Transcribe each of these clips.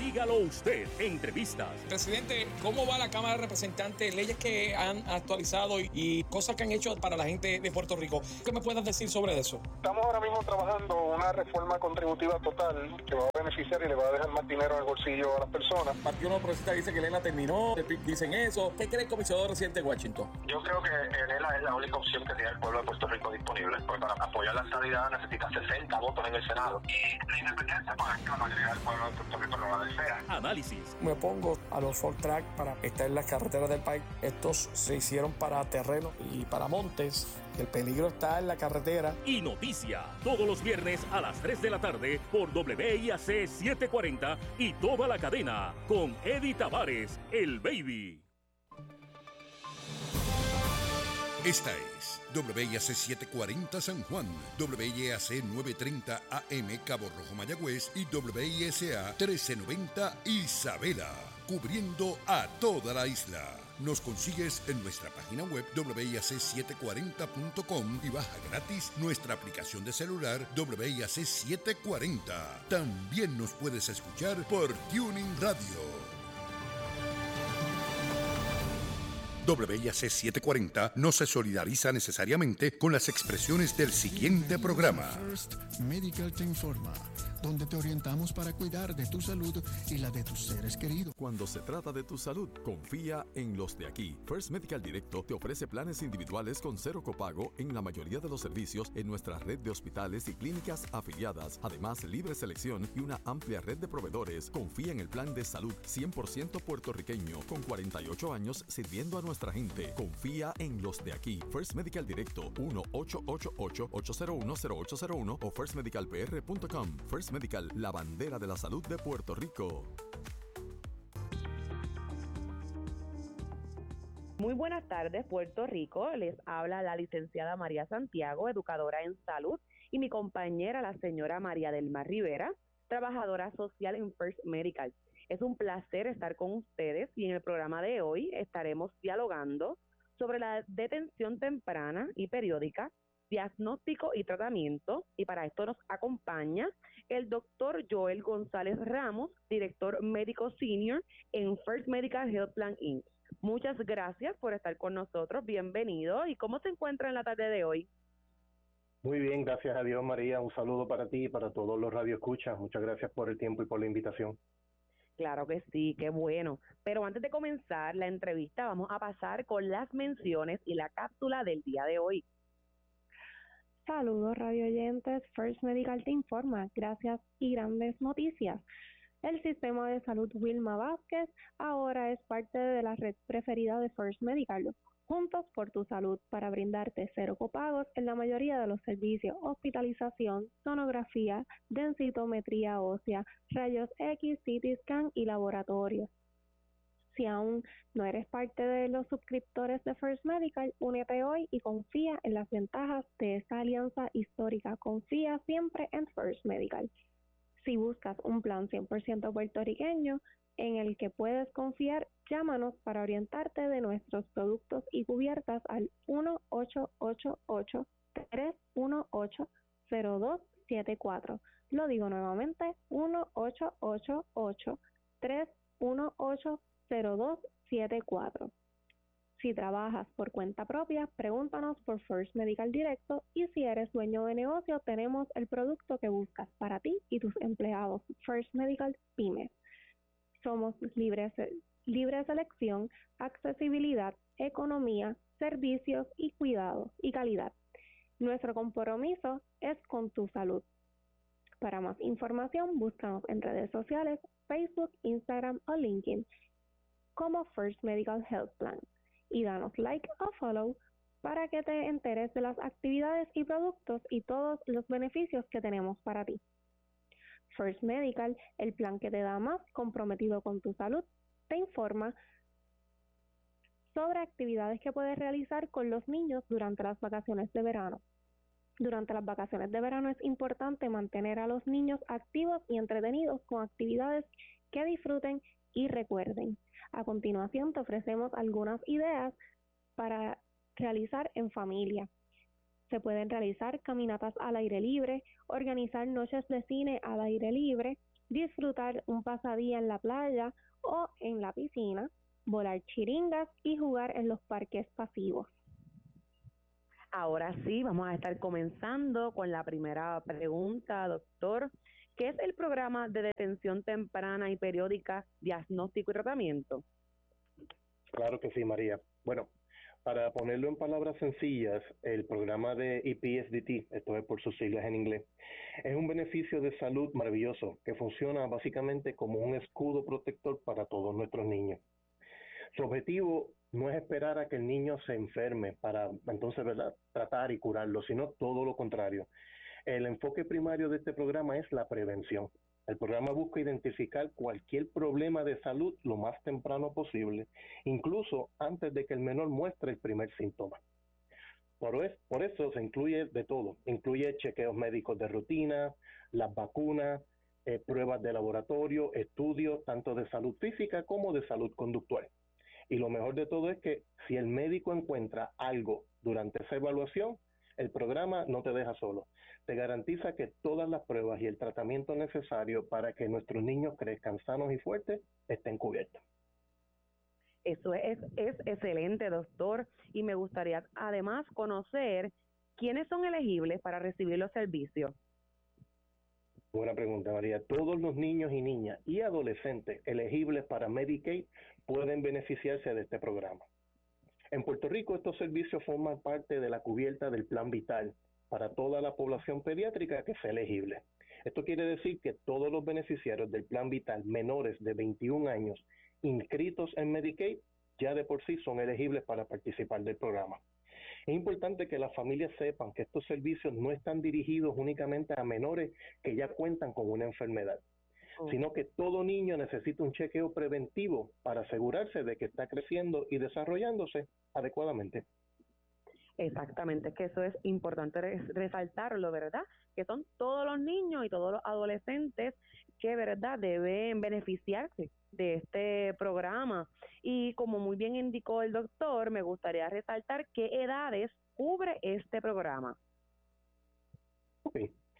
Dígalo usted, entrevistas. Presidente, ¿cómo va la Cámara de Representantes? Leyes que han actualizado y cosas que han hecho para la gente de Puerto Rico. ¿Qué me puedes decir sobre eso? Estamos ahora mismo trabajando una reforma contributiva total que va a beneficiar y le va a dejar más dinero en el bolsillo a las personas. El Partido Nuevo Progresista dice que Elena terminó, el PIB dicen eso. ¿Qué cree el comisionado residente de Washington? Yo creo que Elena es la única opción que tiene el pueblo de Puerto Rico disponible, porque para apoyar la estadidad necesita 60 votos en el Senado. Y la independencia, pues la mayoría del pueblo de Puerto Rico no la desea. Análisis. Me opongo a los Ford Track para estar en las carreteras del país. Estos se hicieron para terreno y para montes. El peligro está en la carretera. Y noticia. Todos los viernes a las 3 de la tarde por WIAC 740 y toda la cadena con Eddie Tavares, el Baby. Esta es WIAC 740 San Juan, WIAC 930 AM Cabo Rojo Mayagüez y WISA 1390 Isabela, cubriendo a toda la isla. Nos consigues en nuestra página web WIAC740.com y baja gratis nuestra aplicación de celular WIAC 740. También nos puedes escuchar por Tuning Radio. WIAC 740 no se solidariza necesariamente con las expresiones del siguiente programa. First Medical te informa, donde te orientamos para cuidar de tu salud y la de tus seres queridos. Cuando se trata de tu salud, confía en los de aquí. First Medical Directo te ofrece planes individuales con cero copago en la mayoría de los servicios en nuestra red de hospitales y clínicas afiliadas. Además, libre selección y una amplia red de proveedores. Confía en el plan de salud 100% puertorriqueño, con 48 años sirviendo a nuestra gente. Confía en los de aquí. First Medical Directo, 1-888-801-0801 o firstmedicalpr.com. First Medical, la bandera de la salud de Puerto Rico. Muy buenas tardes, Puerto Rico. Les habla la licenciada María Santiago, educadora en salud, y mi compañera, la señora María del Mar Rivera, trabajadora social en First Medical. Es un placer estar con ustedes y en el programa de hoy estaremos dialogando sobre la detención temprana y periódica, diagnóstico y tratamiento, y para esto nos acompaña el doctor Joel González Ramos, director médico senior en First Medical Health Plan Inc. Muchas gracias por estar con nosotros, bienvenido. ¿Y cómo se encuentra en la tarde de hoy? Muy bien, gracias a Dios, María. Un saludo para ti y para todos los radioescuchas. Muchas gracias por el tiempo y por la invitación. Claro que sí, qué bueno. Pero antes de comenzar la entrevista, vamos a pasar con las menciones y la cápsula del día de hoy. Saludos radio oyentes, First Medical te informa, gracias y grandes noticias. El sistema de salud Wilma Vázquez ahora es parte de la red preferida de First Medical, juntos por tu salud, para brindarte cero copagos en la mayoría de los servicios: hospitalización, sonografía, densitometría ósea, rayos X, CT scan y laboratorios. Si aún no eres parte de los suscriptores de First Medical, únete hoy y confía en las ventajas de esta alianza histórica. Confía siempre en First Medical. Si buscas un plan 100% puertorriqueño en el que puedes confiar, llámanos para orientarte de nuestros productos y cubiertas al 1-888-318-0274. Lo digo nuevamente, 1-888-318-0274. Si trabajas por cuenta propia, pregúntanos por First Medical Directo, y si eres dueño de negocio, tenemos el producto que buscas para ti y tus empleados. First Medical Pyme. Somos libre selección, accesibilidad, economía, servicios y cuidados y calidad. Nuestro compromiso es con tu salud. Para más información, búscanos en redes sociales, Facebook, Instagram o LinkedIn como First Medical Health Plan, y danos like o follow para que te enteres de las actividades y productos y todos los beneficios que tenemos para ti. First Medical, el plan que te da más, comprometido con tu salud, te informa sobre actividades que puedes realizar con los niños durante las vacaciones de verano. Durante las vacaciones de verano es importante mantener a los niños activos y entretenidos con actividades que disfruten y recuerden. A continuación te ofrecemos algunas ideas para realizar en familia. Se pueden realizar caminatas al aire libre, organizar noches de cine al aire libre, disfrutar un pasadía en la playa o en la piscina, volar chiringas y jugar en los parques pasivos. Ahora sí, vamos a estar comenzando con la primera pregunta, doctor. ¿Qué es el programa de detención temprana y periódica, diagnóstico y tratamiento? Claro que sí, María. Bueno, para ponerlo en palabras sencillas, el programa de EPSDT, esto es por sus siglas en inglés, es un beneficio de salud maravilloso que funciona básicamente como un escudo protector para todos nuestros niños. Su objetivo no es esperar a que el niño se enferme para entonces, ¿verdad?, tratar y curarlo, sino todo lo contrario. El enfoque primario de este programa es la prevención. El programa busca identificar cualquier problema de salud lo más temprano posible, incluso antes de que el menor muestre el primer síntoma. Por eso se incluye de todo. Incluye chequeos médicos de rutina, las vacunas, pruebas de laboratorio, estudios tanto de salud física como de salud conductual. Y lo mejor de todo es que si el médico encuentra algo durante esa evaluación, el programa no te deja solo. Te garantiza que todas las pruebas y el tratamiento necesario para que nuestros niños crezcan sanos y fuertes estén cubiertos. Eso es excelente, doctor. Y me gustaría además conocer quiénes son elegibles para recibir los servicios. Buena pregunta, María. Todos los niños y niñas y adolescentes elegibles para Medicaid pueden beneficiarse de este programa. En Puerto Rico, estos servicios forman parte de la cubierta del Plan Vital para toda la población pediátrica que sea elegible. Esto quiere decir que todos los beneficiarios del Plan Vital menores de 21 años inscritos en Medicaid ya de por sí son elegibles para participar del programa. Es importante que las familias sepan que estos servicios no están dirigidos únicamente a menores que ya cuentan con una enfermedad, sino que todo niño necesita un chequeo preventivo para asegurarse de que está creciendo y desarrollándose adecuadamente. Exactamente, que eso es importante resaltarlo, ¿verdad? Que son todos los niños y todos los adolescentes que, ¿verdad?, deben beneficiarse de este programa. Y como muy bien indicó el doctor, me gustaría resaltar qué edades cubre este programa. Ok.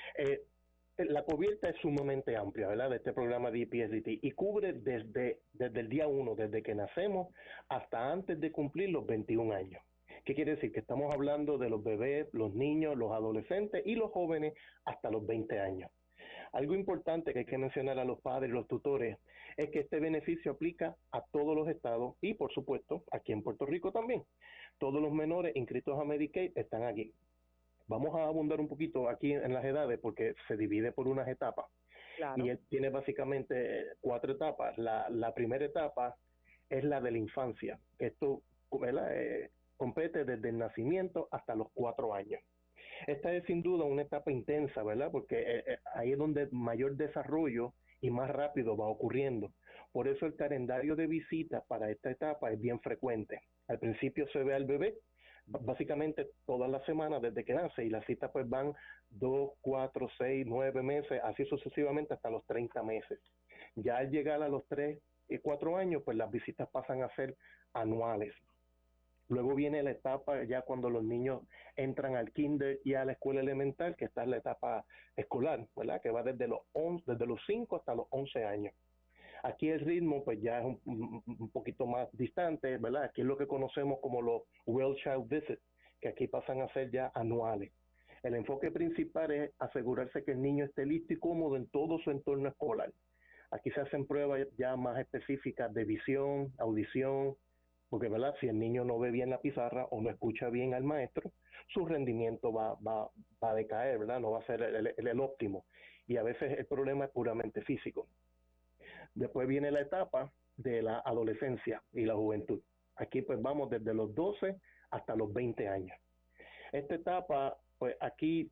La cubierta es sumamente amplia, ¿verdad?, de este programa de EPSDT y cubre desde el día 1, desde que nacemos hasta antes de cumplir los 21 años. ¿Qué quiere decir? Que estamos hablando de los bebés, los niños, los adolescentes y los jóvenes hasta los 20 años. Algo importante que hay que mencionar a los padres y los tutores es que este beneficio aplica a todos los estados y, por supuesto, aquí en Puerto Rico también. Todos los menores inscritos a Medicaid están aquí. Vamos a abundar un poquito aquí en las edades porque se divide por unas etapas. Claro. Y él tiene básicamente 4 etapas. La primera etapa es la de la infancia. Esto, ¿verdad?, compete desde el nacimiento hasta los 4 años. Esta es sin duda una etapa intensa, ¿verdad?, porque ahí es donde mayor desarrollo y más rápido va ocurriendo. Por eso el calendario de visitas para esta etapa es bien frecuente. Al principio se ve al bebé básicamente todas las semanas desde que nace y las citas pues van 2, 4, 6, 9 meses, así sucesivamente hasta los 30 meses. Ya al llegar a los 3 y 4 años, pues las visitas pasan a ser anuales. Luego viene la etapa ya cuando los niños entran al kinder y a la escuela elemental, que esta es la etapa escolar, ¿verdad?, que va desde los 5 hasta los 11 años. Aquí el ritmo pues ya es un poquito más distante, ¿verdad? Aquí es lo que conocemos como los Well Child Visits, que aquí pasan a ser ya anuales. El enfoque principal es asegurarse que el niño esté listo y cómodo en todo su entorno escolar. Aquí se hacen pruebas ya más específicas de visión, audición, porque, ¿verdad?, si el niño no ve bien la pizarra o no escucha bien al maestro, su rendimiento va a decaer, ¿verdad? No va a ser el óptimo. Y a veces el problema es puramente físico. Después viene la etapa de la adolescencia y la juventud. Aquí pues vamos desde los 12 hasta los 20 años. Esta etapa, pues aquí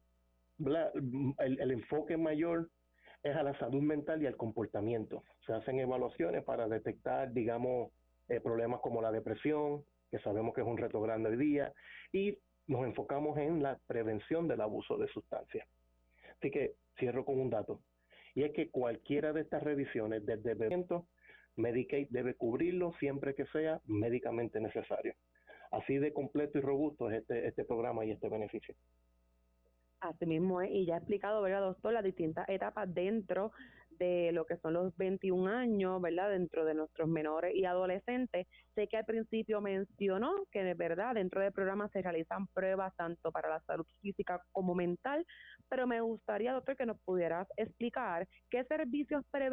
el enfoque mayor es a la salud mental y al comportamiento. Se hacen evaluaciones para detectar, digamos, problemas como la depresión, que sabemos que es un reto grande hoy día, y nos enfocamos en la prevención del abuso de sustancias. Así que cierro con un dato, y es que cualquiera de estas revisiones desde bebimiento, Medicaid debe cubrirlo siempre que sea médicamente necesario. Así de completo y robusto es este programa y este beneficio. Así mismo es, y ya ha explicado, ¿verdad, doctor?, las distintas etapas dentro de lo que son los 21 años, ¿verdad? Dentro de nuestros menores y adolescentes. Sé que al principio mencionó que de verdad dentro del programa se realizan pruebas tanto para la salud física como mental, pero me gustaría, doctor, que nos pudieras explicar qué servicios